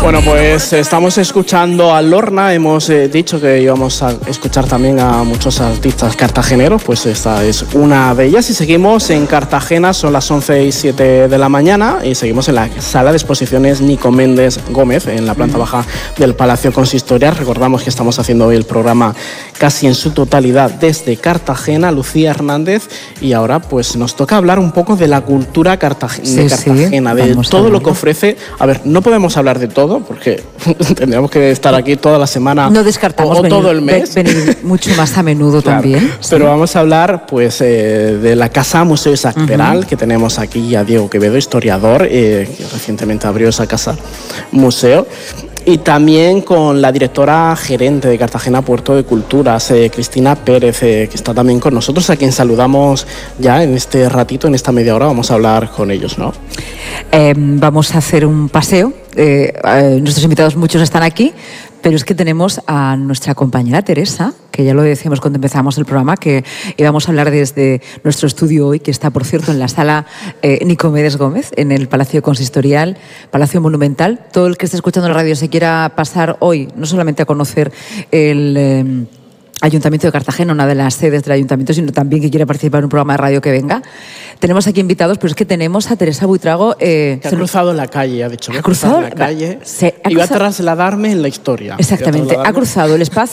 Bueno, pues estamos escuchando a Lorna. Hemos dicho que íbamos a escuchar también a muchos artistas cartageneros, pues esta es una de ellas. Y seguimos en Cartagena, son las 11:07 de la mañana y seguimos en la sala de exposiciones Nico Méndez Gómez, en la planta baja del Palacio Consistorial. Recordamos que estamos haciendo hoy el programa casi en su totalidad desde Cartagena, Lucía Hernández, y ahora pues nos toca hablar un poco de la cultura de Cartagena, de todo lo que ofrece. A ver, no podemos hablar de todo porque tendríamos que estar aquí toda la semana, no descartamos o todo el mes. Venir mucho más a menudo, claro, también. Pero vamos a hablar pues de la Casa Museo Isaac Peral, que tenemos aquí a Diego Quevedo, historiador, que recientemente abrió esa casa museo. Y también con la directora gerente de Cartagena Puerto de Culturas, Cristina Pérez, que está también con nosotros, a quien saludamos ya en este ratito, en esta media hora. Vamos a hablar con ellos, ¿no? Vamos a hacer un paseo. Nuestros invitados, muchos están aquí, pero es que tenemos a nuestra compañera Teresa, que ya lo decíamos cuando empezamos el programa, que íbamos a hablar desde nuestro estudio hoy, que está, por cierto, en la sala Nico Méndez Gómez, en el Palacio Consistorial, Palacio Monumental. Todo el que esté escuchando la radio se quiera pasar hoy, no solamente a conocer el Ayuntamiento de Cartagena, una de las sedes del Ayuntamiento, sino también que quiere participar en un programa de radio que venga. Tenemos aquí invitados, pero es que tenemos a Teresa Buitrago. Que ha cruzado la calle, ha dicho. ¿Ha cruzado la calle? Iba a trasladarme en la historia. Exactamente, ha cruzado el espacio